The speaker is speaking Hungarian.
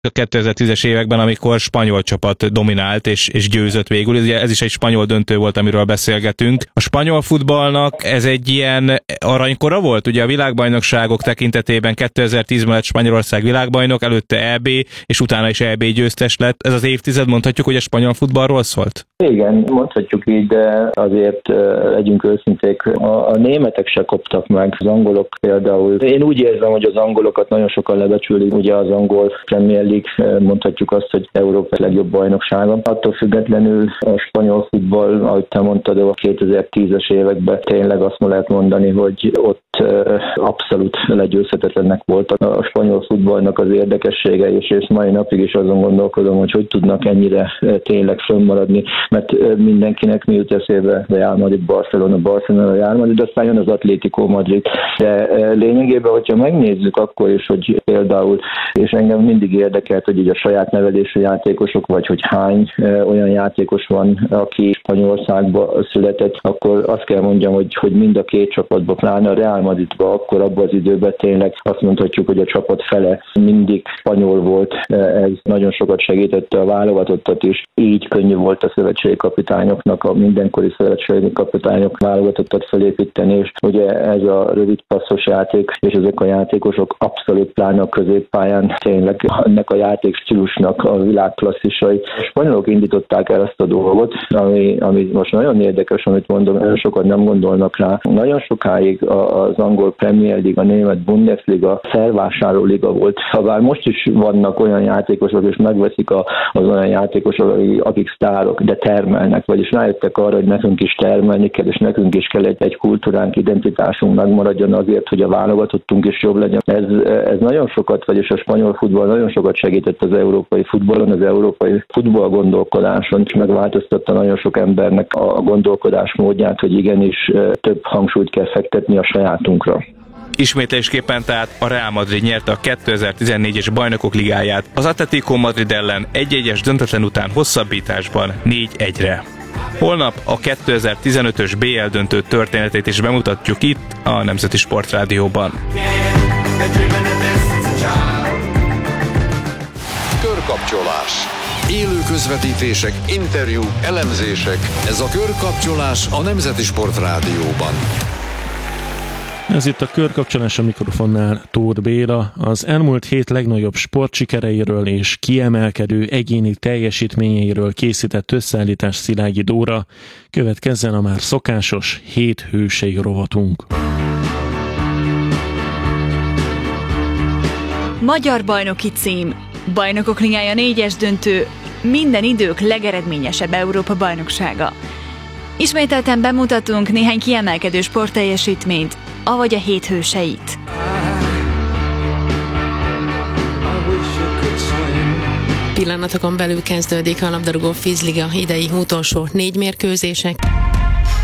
a 2010-es években, amikor spanyol csapat dominált és győzött végül. Ez is egy spanyol döntő volt, amiről beszélgetünk. A spanyol futballnak ez egy ilyen aranykora volt, ugye a világbajnokságok tekintetében 2010-ben lett Spanyolország világbajnok, előtte EB, és utána is EB győztes lett. Ez az évtized, mondhatjuk, hogy a spanyol futballról szólt? Igen, mondhatjuk így, de azért legyünk őszinték, a németek se koptak meg, az angolok például. Én úgy érzem, hogy az angolokat nagyon sokan lebecsülik, ugye az angol Premier League, mondhatjuk azt, hogy Európa legjobb bajnoksága. Attól függetlenül a spanyol futball, ahogy te mondtad, a 2010-es években tényleg azt lehet mondani, hogy ott abszolút legyőzhetetlennek volt a spanyol futballnak az érdekessége, és mai napig is azon gondolkodom, hogy tudnak ennyire tényleg fönnmaradni, mert mindenkinek mi jut eszébe, Real Madrid, Barcelona, Real Madrid, aztán jön az Atlético Madrid. De lényegében, hogyha megnézzük akkor is, hogy például, és engem mindig érdekelt, hogy így a saját nevelésű játékosok, vagy hogy hány olyan játékos van, aki Spanyolországban született, akkor azt kell mondjam, hogy mind a két csapatban, pláne a Real Madridban, akkor abban az időben tényleg azt mondhatjuk, hogy a csapat fele mindig spanyol volt. Ez nagyon sokat segítette a válogatottat is. Így könnyű volt a szövetségkapitányoknak, a mindenkori szövetségkapitányok válogatottat felépíteni, és ugye ez a rövid passzos játék, és ezek a játékosok abszolút pláne a középpályán tényleg ennek a játékstílusnak a világklasszisai. A spanyolok indították el ezt a dolgot, ami most nagyon érdekes, amit mondom, nagyon sokat nem gondolnak rá. Nagyon sokáig az angol Premier League, a német Bundesliga felvásárló liga volt. Habár most is vannak olyan játékosok, és megveszik az olyan játékosok, akik sztárok, de termelnek, vagyis rájöttek arra, hogy nekünk is termelni kell, és nekünk is kell egy kultúránk, identitásunk megmaradjon azért, hogy a válogatottunk is jobb legyen. Ez nagyon sokat, vagyis a spanyol futball nagyon sokat segített az európai futballon, az európai futball gondolkodáson, és megváltoztatta nagyon sok embernek a gondolkodás módját, hogy igenis több hangsúlyt kell fektetni a sajátunkra. Ismétlésképpen tehát a Real Madrid nyerte a 2014-es Bajnokok Ligáját az Atlético Madrid ellen 1-1-es döntetlen után hosszabbításban 4-1-re. Holnap a 2015-ös BL döntő történetét is bemutatjuk itt a Nemzeti Sportrádióban. Körkapcsolás. Élő közvetítések, interjúk, elemzések. Ez a Körkapcsolás a Nemzeti Sportrádióban. Ez itt a Körkapcsolás, a mikrofonnál Tóth Béla. Az elmúlt hét legnagyobb sportsikereiről és kiemelkedő egyéni teljesítményeiről készített összeállítás Szilágyi Dóra. Következzen a már szokásos 7 hősei rovatunk. Magyar bajnoki cím, Bajnokok Ligája 4-es döntő, minden idők legeredményesebb Európa bajnoksága. Ismételten bemutatunk néhány kiemelkedő sportteljesítményt, avagy a 7 hőseit. Pillanatokon belül kezdődik a labdarúgó vízliga idei utolsó 4 mérkőzések.